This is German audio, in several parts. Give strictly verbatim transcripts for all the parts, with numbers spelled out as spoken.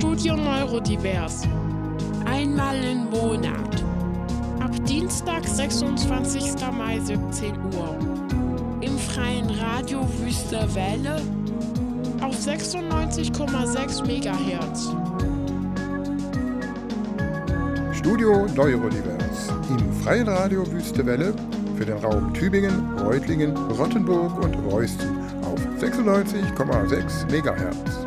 Studio Neurodivers. Einmal im Monat. Ab Dienstag, sechsundzwanzigster Mai, siebzehn Uhr. Im freien Radio Wüste Welle auf sechsundneunzig Komma sechs Megahertz. Studio Neurodivers im freien Radio Wüste Welle für den Raum Tübingen, Reutlingen, Rottenburg und Reusten auf sechsundneunzig Komma sechs Megahertz.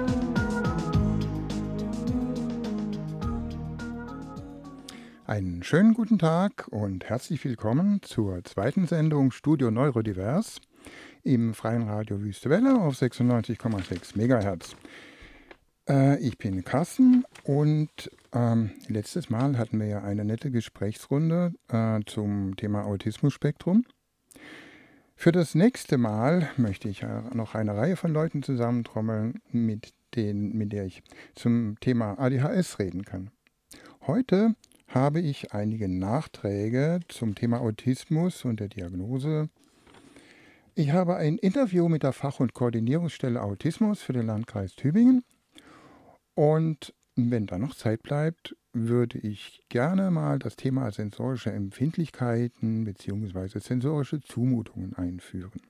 Einen schönen guten Tag und herzlich willkommen zur zweiten Sendung Studio Neurodivers im freien Radio Wüste Welle auf sechsundneunzig Komma sechs Megahertz. Äh, ich bin Carsten und ähm, letztes Mal hatten wir ja eine nette Gesprächsrunde äh, zum Thema Autismus-Spektrum. Für das nächste Mal möchte ich ja noch eine Reihe von Leuten zusammentrommeln, mit, denen, mit der ich zum Thema A D H S reden kann. Heute habe ich einige Nachträge zum Thema Autismus und der Diagnose. Ich habe ein Interview mit der Fach- und Koordinierungsstelle Autismus für den Landkreis Tübingen. Und wenn da noch Zeit bleibt, würde ich gerne mal das Thema sensorische Empfindlichkeiten bzw. sensorische Zumutungen einführen.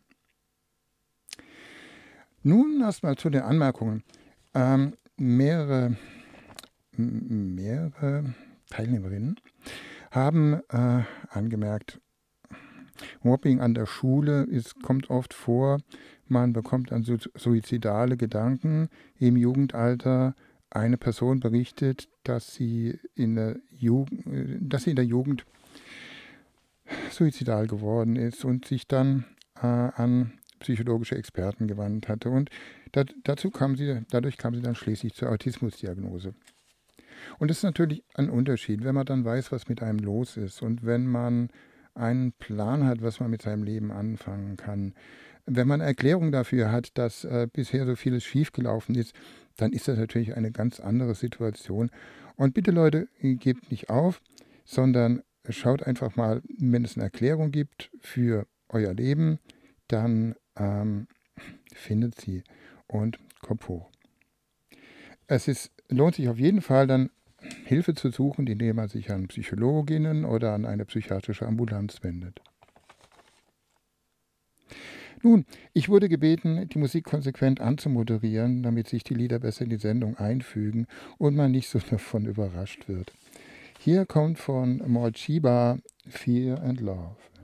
Nun erstmal zu den Anmerkungen. Ähm, mehrere, m- mehrere Teilnehmerinnen haben äh, angemerkt, Mobbing an der Schule ist, kommt oft vor, man bekommt dann suizidale Gedanken im Jugendalter. Eine Person berichtet, dass sie in der Jugend, dass sie in der Jugend suizidal geworden ist und sich dann äh, an psychologische Experten gewandt hatte. Und dat, dazu kam sie, dadurch kam sie dann schließlich zur Autismusdiagnose. Und das ist natürlich ein Unterschied, wenn man dann weiß, was mit einem los ist und wenn man einen Plan hat, was man mit seinem Leben anfangen kann. Wenn man eine Erklärung dafür hat, dass äh, bisher so vieles schiefgelaufen ist, dann ist das natürlich eine ganz andere Situation. Und bitte Leute, gebt nicht auf, sondern schaut einfach mal, wenn es eine Erklärung gibt für euer Leben, dann ähm, findet sie und Kopf hoch. Es ist, lohnt sich auf jeden Fall dann Hilfe zu suchen, indem man sich an Psychologinnen oder an eine psychiatrische Ambulanz wendet. Nun, ich wurde gebeten, die Musik konsequent anzumoderieren, damit sich die Lieder besser in die Sendung einfügen und man nicht so davon überrascht wird. Hier kommt von Morchiba Fear and Love.